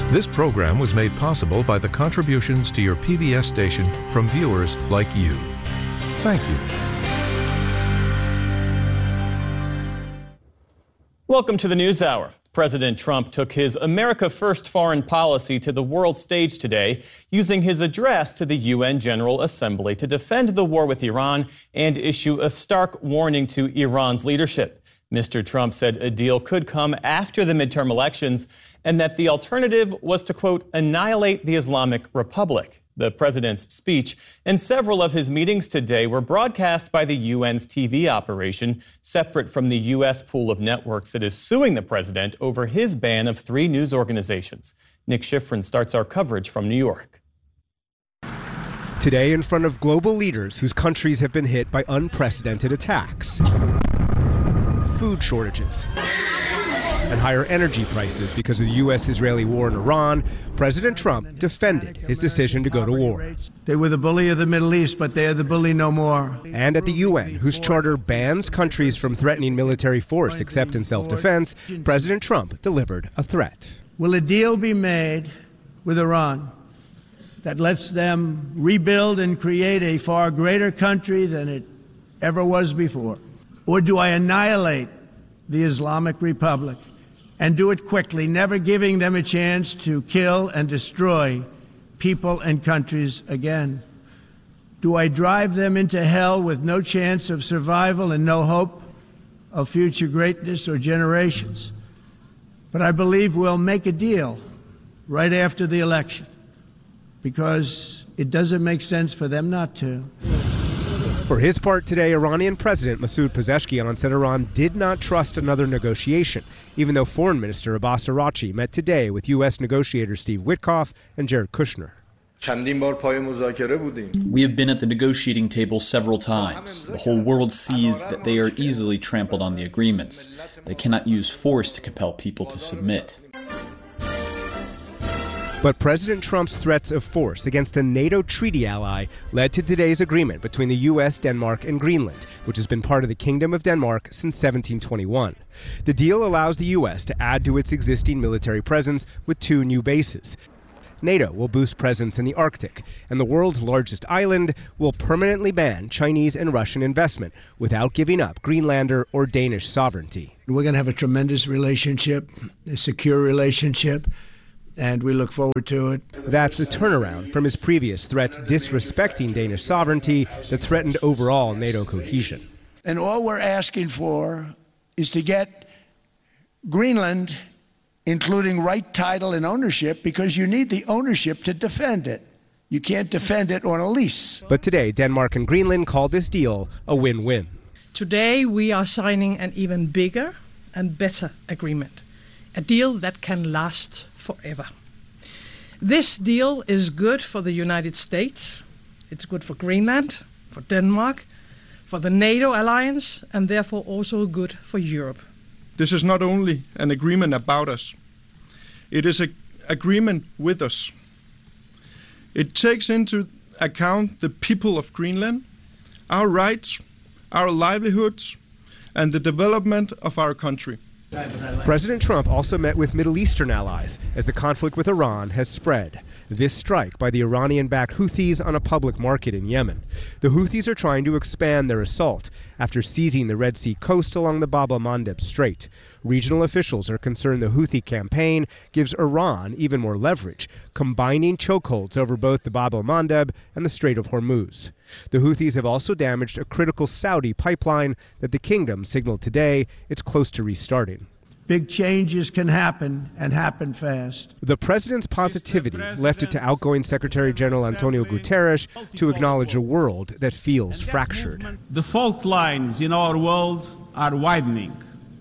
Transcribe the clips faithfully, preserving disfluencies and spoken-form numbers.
This program was made possible by the contributions to your P B S station from viewers like you. Thank you. Welcome to the NewsHour. President Trump took his America First foreign policy to the world stage today, using his address to the U N General Assembly to defend the war with Iran and issue a stark warning to Iran's leadership. Mister Trump said a deal could come after the midterm elections and that the alternative was to, quote, annihilate the Islamic Republic. The president's speech and several of his meetings today were broadcast by the U N's T V operation, separate from the U S pool of networks that is suing the president over his ban of three news organizations. Nick Schifrin starts our coverage from New York. Today, in front of global leaders whose countries have been hit by unprecedented attacks, food shortages, and higher energy prices because of the U S-Israeli war in Iran, President Trump defended his decision to go to war. They were the bully of the Middle East, but they are the bully no more. And at the U N, whose charter bans countries from threatening military force except in self-defense, President Trump delivered a threat. Will a deal be made with Iran that lets them rebuild and create a far greater country than it ever was before? Or do I annihilate the Islamic Republic and do it quickly, never giving them a chance to kill and destroy people and countries again? Do I drive them into hell with no chance of survival and no hope of future greatness or generations? But I believe we'll make a deal right after the election, because it doesn't make sense for them not to. For his part today, Iranian President Masoud Pezeshkian said Iran did not trust another negotiation, even though Foreign Minister Abbas Araghchi met today with U S negotiators Steve Witkoff and Jared Kushner. We have been at the negotiating table several times. The whole world sees that they are easily trampled on the agreements. They cannot use force to compel people to submit. But President Trump's threats of force against a NATO treaty ally led to today's agreement between the U S, Denmark, and Greenland, which has been part of the Kingdom of Denmark since seventeen twenty-one. The deal allows the U S to add to its existing military presence with two new bases. NATO will boost presence in the Arctic, and the world's largest island will permanently ban Chinese and Russian investment without giving up Greenlander or Danish sovereignty. We're going to have a tremendous relationship, a secure relationship, and we look forward to it. That's a turnaround from his previous threats disrespecting Danish sovereignty that threatened overall NATO cohesion. And all we're asking for is to get Greenland, including right title and ownership, because you need the ownership to defend it. You can't defend it on a lease. But today, Denmark and Greenland called this deal a win-win. Today, we are signing an even bigger and better agreement, a deal that can last forever. This deal is good for the United States, it's good for Greenland, for Denmark, for the NATO alliance, and therefore also good for Europe. This is not only an agreement about us, it is an agreement with us. It takes into account the people of Greenland, our rights, our livelihoods, and the development of our country. President Trump also met with Middle Eastern allies as the conflict with Iran has spread. This strike by the Iranian-backed Houthis on a public market in Yemen. The Houthis are trying to expand their assault after seizing the Red Sea coast along the Bab el-Mandeb Strait. Regional officials are concerned the Houthi campaign gives Iran even more leverage, combining chokeholds over both the Bab el-Mandeb and the Strait of Hormuz. The Houthis have also damaged a critical Saudi pipeline that the kingdom signaled today it's close to restarting. Big changes can happen, and happen fast. The president's positivity left it to outgoing Secretary General Antonio Guterres to acknowledge a world that feels fractured. The fault lines in our world are widening.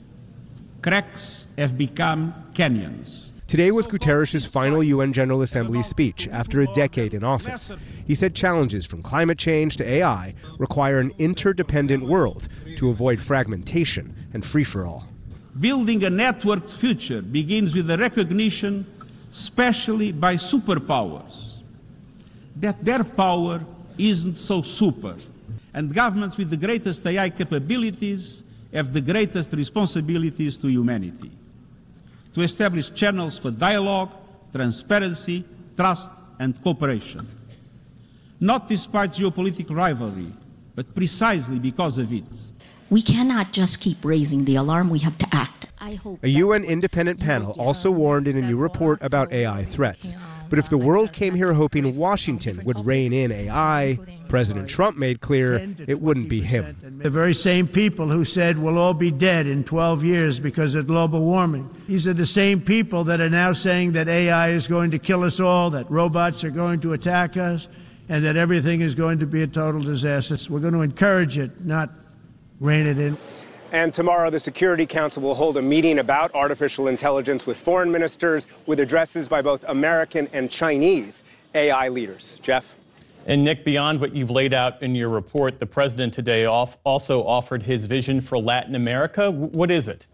Cracks have become canyons. Today was Guterres' final U N General Assembly speech after a decade in office. He said challenges from climate change to A I require an interdependent world to avoid fragmentation and free-for-all. Building a networked future begins with the recognition, especially by superpowers, that their power isn't so super, and governments with the greatest A I capabilities have the greatest responsibilities to humanity. To establish channels for dialogue, transparency, trust, and cooperation. Not despite geopolitical rivalry, but precisely because of it. We cannot just keep raising the alarm, we have to act. I hope a U N independent panel also warned in a new report about A I threats. But if the world came here hoping Washington would rein in A I, President Trump made clear it wouldn't be him. The very same people who said we'll all be dead in twelve years because of global warming. These are the same people that are now saying that A I is going to kill us all, that robots are going to attack us, and that everything is going to be a total disaster. We're going to encourage it, not rein it in. And tomorrow, the Security Council will hold a meeting about artificial intelligence with foreign ministers, with addresses by both American and Chinese A I leaders. Jeff? And Nick, beyond what you've laid out in your report, the president today off also offered his vision for Latin America. What is it?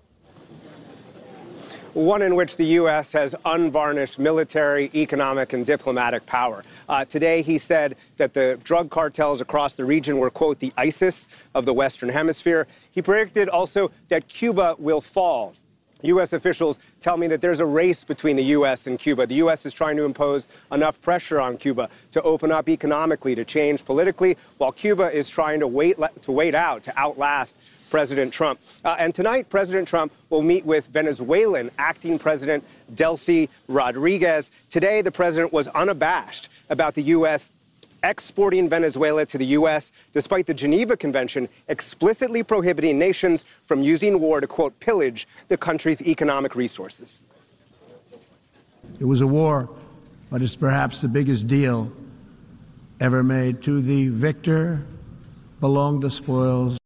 One in which the U S has unvarnished military, economic, and diplomatic power. Uh, today, he said that the drug cartels across the region were, quote, the ISIS of the Western Hemisphere. He predicted also that Cuba will fall. U S officials tell me that there's a race between the U S and Cuba. The U S is trying to impose enough pressure on Cuba to open up economically, to change politically, while Cuba is trying to wait, to wait out, to outlast President Trump. Uh, and tonight, President Trump will meet with Venezuelan acting President Delcy Rodriguez. Today, the president was unabashed about the U S exporting Venezuela to the U S, despite the Geneva Convention explicitly prohibiting nations from using war to, quote, pillage the country's economic resources. It was a war, but it's perhaps the biggest deal ever made. To the victor belong the spoils.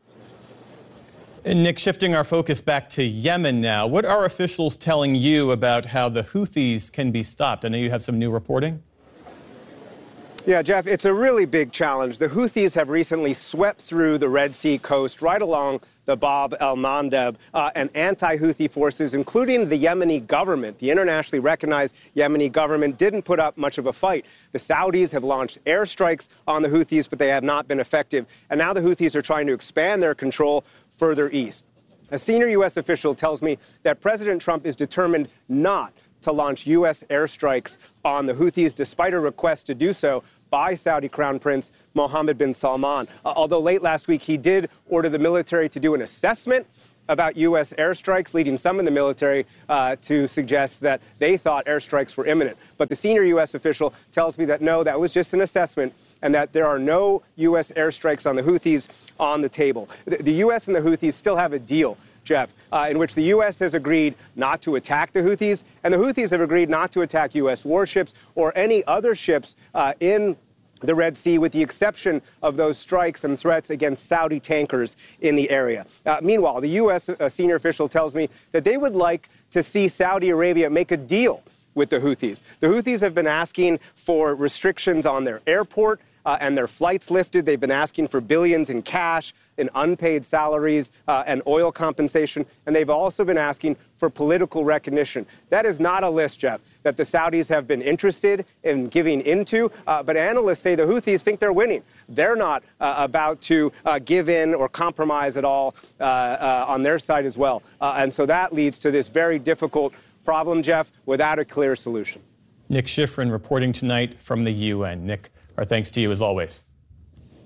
And Nick, shifting our focus back to Yemen now, what are officials telling you about how the Houthis can be stopped? I know you have some new reporting. Yeah, Jeff, it's a really big challenge. The Houthis have recently swept through the Red Sea coast right along the Bab el-Mandeb, uh, and anti-Houthi forces, including the Yemeni government, the internationally recognized Yemeni government, didn't put up much of a fight. The Saudis have launched airstrikes on the Houthis, but they have not been effective. And now the Houthis are trying to expand their control further east. A senior U S official tells me that President Trump is determined not to launch U S airstrikes on the Houthis, despite a request to do so by Saudi Crown Prince Mohammed bin Salman. Uh, although late last week he did order the military to do an assessment about U S airstrikes, leading some in the military uh, to suggest that they thought airstrikes were imminent. But the senior U S official tells me that no, that was just an assessment, and that there are no U S airstrikes on the Houthis on the table. The, the U S and the Houthis still have a deal, Jeff, uh, in which the U S has agreed not to attack the Houthis, and the Houthis have agreed not to attack U S warships or any other ships uh, in the Red Sea, with the exception of those strikes and threats against Saudi tankers in the area. Uh, meanwhile, the U S uh, senior official tells me that they would like to see Saudi Arabia make a deal with the Houthis. The Houthis have been asking for restrictions on their airport Uh, and their flights lifted. They've been asking for billions in cash, in unpaid salaries, uh, and oil compensation. And they've also been asking for political recognition. That is not a list, Jeff, that the Saudis have been interested in giving into. Uh, but analysts say the Houthis think they're winning. They're not uh, about to uh, give in or compromise at all uh, uh, on their side as well. Uh, and so that leads to this very difficult problem, Jeff, without a clear solution. Nick Schifrin reporting tonight from the U N. Nick, our thanks to you as always.